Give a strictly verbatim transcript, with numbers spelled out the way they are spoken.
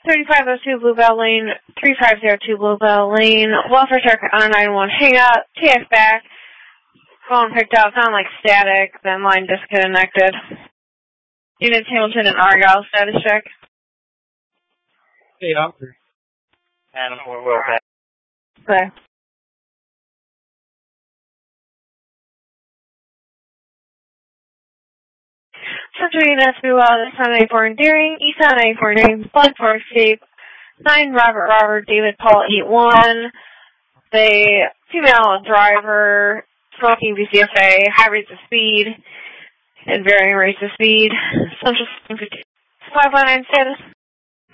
thirty-five oh two Bluebell Lane, three five zero two Bluebell Lane, welfare check on nine one, hang up, T X back, phone picked up, sound like static, then line disconnected. Units Hamilton and Argyle, status check. Hey, officer. Adam four will back. Okay. Central units be well, this time ninety-four Endearing, East on ninety-four Endearing, Blood for Escape, nine Robert Robert David Paul eight one, the female driver, smoking V C F A, high rates of speed, and varying rates of speed, Central five one nine status.